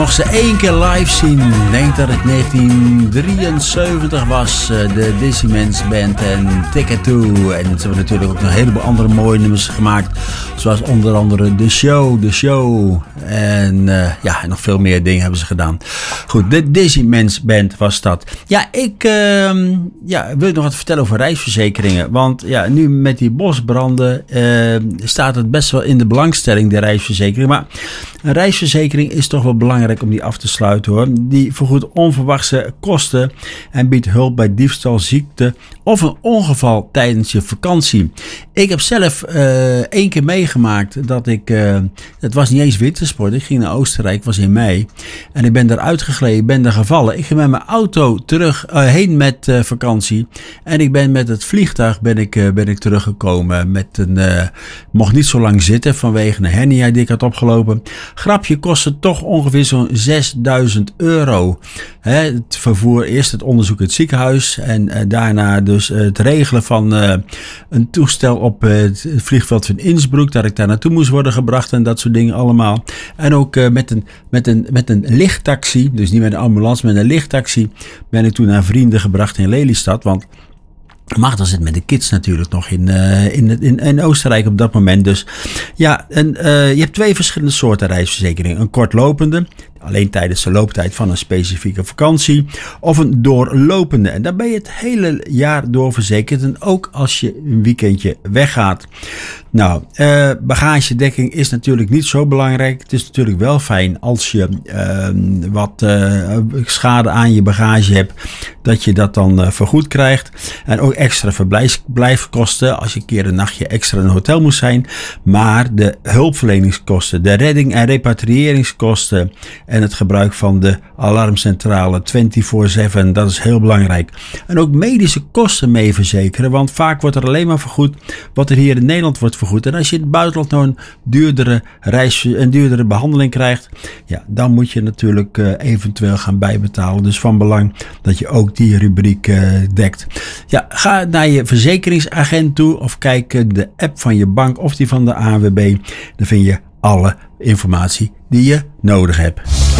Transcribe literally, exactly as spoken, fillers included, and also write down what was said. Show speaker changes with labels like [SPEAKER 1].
[SPEAKER 1] Nog ze één keer live zien. Ik denk dat het negentien drieënzeventig was. De Dizzymen's Band en Ticket To. En ze hebben natuurlijk ook nog een heleboel andere mooie nummers gemaakt. Zoals onder andere The Show, The Show. En uh, ja, nog veel meer dingen hebben ze gedaan. Goed, de Dizzymen's Band was dat. Ja, ik uh, ja, wil nog wat vertellen over reisverzekeringen. Want ja, nu met die bosbranden uh, staat het best wel in de belangstelling, de reisverzekering. Maar een reisverzekering is toch wel belangrijk om die af te sluiten, hoor. Die vergoedt onverwachte kosten en biedt hulp bij diefstal, ziekte of een ongeval tijdens je vakantie. Ik heb zelf uh, één keer meegemaakt dat ik, uh, het was niet eens wintersport, ik ging naar Oostenrijk, was in mei. En ik ben daar uitgegleden, ben daar gevallen. Ik ging met mijn auto terug uh, heen met uh, vakantie. En ik ben met het vliegtuig ben ik, uh, ben ik teruggekomen. Met een, uh, mocht niet zo lang zitten vanwege een hernia die ik had opgelopen. Grapje, kostte toch ongeveer zo'n zesduizend euro. Hè, het vervoer, eerst het onderzoek in het ziekenhuis. En uh, daarna dus uh, het regelen van uh, een toestel op uh, het vliegveld van Innsbruck. Dat ik daar naartoe moest worden gebracht en dat soort dingen allemaal. En ook uh, met, een, met, een, met een lichttaxi, dus niet met een ambulance, met een lichttaxi, ben ik toen naar vrienden gebracht in Lelystad. Want Magda zit met de kids natuurlijk nog in, uh, in, in, in Oostenrijk op dat moment. Dus ja, en, uh, je hebt twee verschillende soorten reisverzekeringen. Een kortlopende, alleen tijdens de looptijd van een specifieke vakantie. Of een doorlopende. En daar ben je het hele jaar door verzekerd. En ook als je een weekendje weggaat. Nou, uh, bagagedekking is natuurlijk niet zo belangrijk. Het is natuurlijk wel fijn als je uh, wat uh, schade aan je bagage hebt, dat je dat dan uh, vergoed krijgt. En ook extra verblijfskosten als je een keer een nachtje extra in een hotel moest zijn. Maar de hulpverleningskosten, de redding- en repatrieringskosten en het gebruik van de alarmcentrale vierentwintig zeven, dat is heel belangrijk. En ook medische kosten mee verzekeren, want vaak wordt er alleen maar vergoed wat er hier in Nederland wordt vergoed. En als je in het buitenland nou een duurdere reis, een duurdere behandeling krijgt, ja, dan moet je natuurlijk uh, eventueel gaan bijbetalen. Dus van belang dat je ook die rubriek uh, dekt. Ja, ga naar je verzekeringsagent toe of kijk uh, de app van je bank of die van de A N W B. Dan vind je alle informatie die je nodig hebt.